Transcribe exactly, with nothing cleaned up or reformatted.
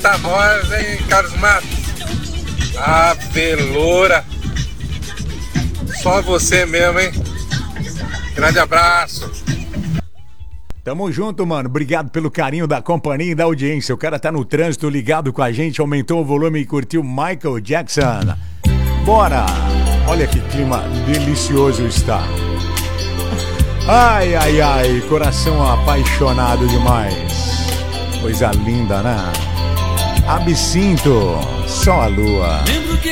Eita, nós, hein, Carlos Matos? Ah, veloura. Só você mesmo, hein? Grande abraço. Tamo junto, mano. Obrigado pelo carinho da companhia e da audiência. O cara tá no trânsito ligado com a gente, aumentou o volume e curtiu Michael Jackson. Bora! Olha que clima delicioso está. Ai, ai, ai, coração apaixonado demais. Coisa linda, né? Absinto, só a lua.